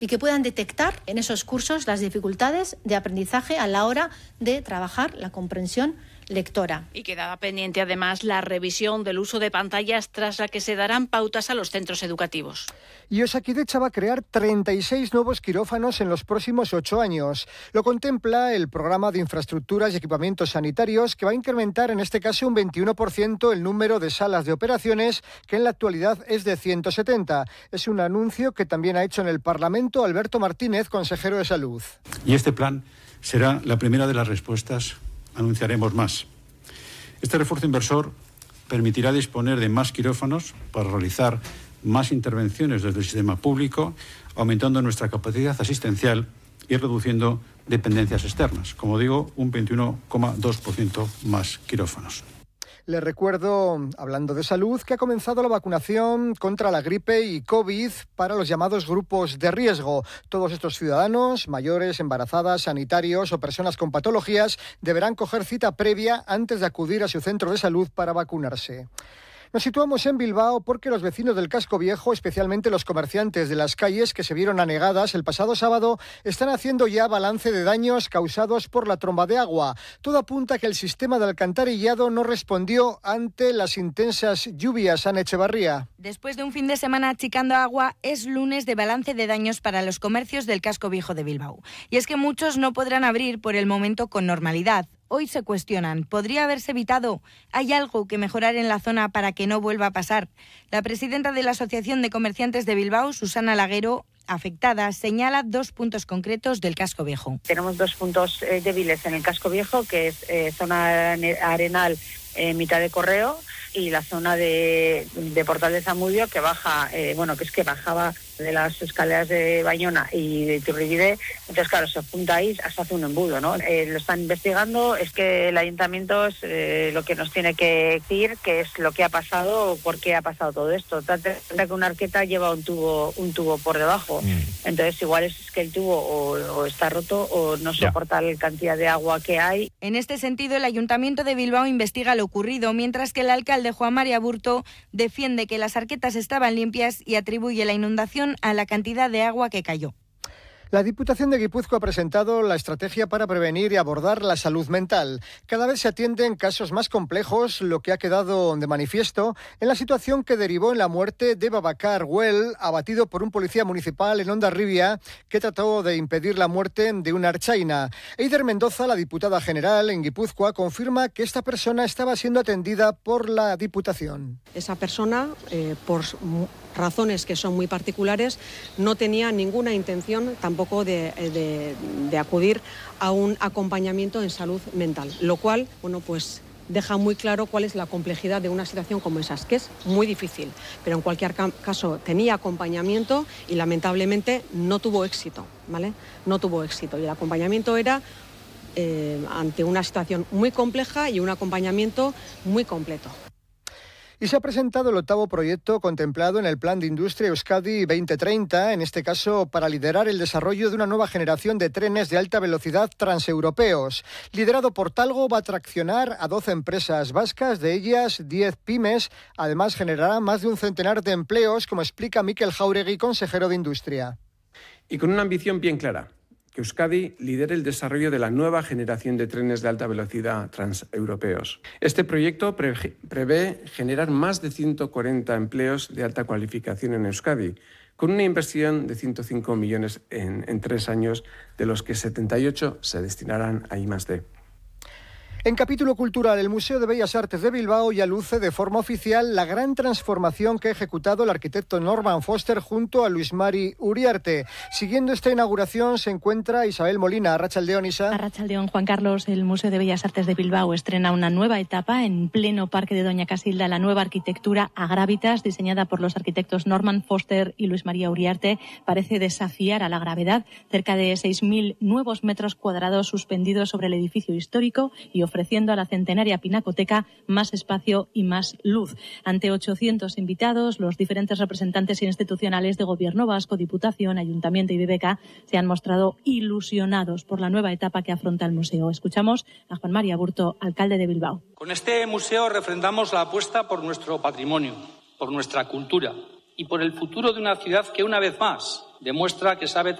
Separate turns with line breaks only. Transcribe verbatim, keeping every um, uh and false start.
y que puedan detectar en esos cursos las dificultades de aprendizaje a la hora de trabajar la comprensión lectora.
Y quedaba pendiente además la revisión del uso de pantallas, tras la que se darán pautas a los centros educativos.
Y Osakidetza va a crear treinta y seis nuevos quirófanos en los próximos ocho años. Lo contempla el programa de infraestructuras y equipamientos sanitarios, que va a incrementar en este caso un veintiuno por ciento el número de salas de operaciones, que en la actualidad es de ciento setenta. Es un anuncio que también ha hecho en el Parlamento Alberto Martínez, consejero de Salud.
Y este plan será la primera de las respuestas. Anunciaremos más. Este refuerzo inversor permitirá disponer de más quirófanos para realizar más intervenciones desde el sistema público, aumentando nuestra capacidad asistencial y reduciendo dependencias externas. Como digo, un veintiuno coma dos por ciento más quirófanos.
Les recuerdo, hablando de salud, que ha comenzado la vacunación contra la gripe y COVID para los llamados grupos de riesgo. Todos estos ciudadanos, mayores, embarazadas, sanitarios o personas con patologías, deberán coger cita previa antes de acudir a su centro de salud para vacunarse. Nos situamos en Bilbao porque los vecinos del Casco Viejo, especialmente los comerciantes de las calles que se vieron anegadas el pasado sábado, están haciendo ya balance de daños causados por la tromba de agua. Todo apunta a que el sistema de alcantarillado no respondió ante las intensas lluvias. Ana Echevarría.
Después de un fin de semana achicando agua, es lunes de balance de daños para los comercios del Casco Viejo de Bilbao. Y es que muchos no podrán abrir por el momento con normalidad. Hoy se cuestionan, ¿podría haberse evitado? ¿Hay algo que mejorar en la zona para que no vuelva a pasar? La presidenta de la Asociación de Comerciantes de Bilbao, Susana Laguero, afectada, señala dos puntos concretos del Casco Viejo.
Tenemos dos puntos eh, débiles en el Casco Viejo, que es eh, zona arenal, eh, mitad de Correo, y la zona de, de Portal de Zamudio, que baja, eh, bueno, que es que bajaba de las escaleras de Bañona y de Iturribide. Entonces, claro, se apunta ahí, hasta hace un embudo, ¿no? Eh, lo están investigando. Es que el ayuntamiento es eh, lo que nos tiene que decir qué es lo que ha pasado o por qué ha pasado todo esto. Trata que una arqueta lleva un tubo un tubo por debajo. Mm. Entonces, igual es que el tubo o, o está roto o no soporta la cantidad de agua que hay.
En este sentido, el ayuntamiento de Bilbao investiga lo ocurrido, mientras que el alcalde Juan Mari Aburto defiende que las arquetas estaban limpias y atribuye la inundación a la cantidad de agua que cayó.
La Diputación de Guipúzcoa ha presentado la estrategia para prevenir y abordar la salud mental. Cada vez se atienden casos más complejos, lo que ha quedado de manifiesto en la situación que derivó en la muerte de Babacar Güell, abatido por un policía municipal en Hondarribia, que trató de impedir la muerte de una archaina. Eider Mendoza, la diputada general en Guipúzcoa, confirma que esta persona estaba siendo atendida por la Diputación.
Esa persona, eh, por razones que son muy particulares, no tenía ninguna intención tampoco de, de, de acudir a un acompañamiento en salud mental, lo cual, bueno, pues deja muy claro cuál es la complejidad de una situación como esas, que es muy difícil, pero en cualquier caso tenía acompañamiento y lamentablemente no tuvo éxito, ¿vale? No tuvo éxito y el acompañamiento era eh, ante una situación muy compleja y un acompañamiento muy completo.
Y se ha presentado el octavo proyecto contemplado en el Plan de Industria Euskadi veinte treinta, en este caso para liderar el desarrollo de una nueva generación de trenes de alta velocidad transeuropeos. Liderado por Talgo, va a traccionar a doce empresas vascas, de ellas diez pymes. Además, generará más de un centenar de empleos, como explica Mikel Jauregui, consejero de Industria.
Y con una ambición bien clara: que Euskadi lidere el desarrollo de la nueva generación de trenes de alta velocidad transeuropeos. Este proyecto pre- prevé generar más de ciento cuarenta empleos de alta cualificación en Euskadi, con una inversión de ciento cinco millones en, en tres años, de los que setenta y ocho se destinarán a I más D.
En capítulo cultural, el Museo de Bellas Artes de Bilbao ya luce de forma oficial la gran transformación que ha ejecutado el arquitecto Norman Foster junto a Luis Mari Uriarte. Siguiendo esta inauguración se encuentra Isabel Molina. Arratsaldeon, Isa.
Arratsaldeon, Juan Carlos. El Museo de Bellas Artes de Bilbao estrena una nueva etapa en pleno Parque de Doña Casilda, la nueva arquitectura Agrávitas, diseñada por los arquitectos Norman Foster y Luis María Uriarte, parece desafiar a la gravedad. Cerca de seis mil nuevos metros cuadrados suspendidos sobre el edificio histórico y ofreciendo a la centenaria pinacoteca más espacio y más luz. Ante ochocientos invitados, los diferentes representantes institucionales de Gobierno vasco, Diputación, Ayuntamiento y B B K se han mostrado ilusionados por la nueva etapa que afronta el museo. Escuchamos a Juan Mari Aburto, alcalde de Bilbao.
Con este museo refrendamos la apuesta por nuestro patrimonio, por nuestra cultura, y por el futuro de una ciudad que, una vez más, demuestra que sabe